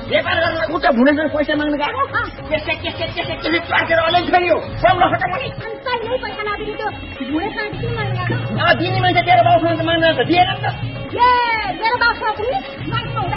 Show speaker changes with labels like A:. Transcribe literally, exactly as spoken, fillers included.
A: व्यापार गर्न उता भुनेर पैसा माग्न गएको त्यसै त्यसै त्यसै त्यसै पाकेर अलि फेरियो राम्रो खटा पनि
B: अनि कहिले पैसा नदिने त्यो भुनेसँग के माग्न
A: अब दिने मान्छे तेरो बाउसँग त माग्न त दिएन नि त
B: ए मेरो बाउसँग पनि माग्छ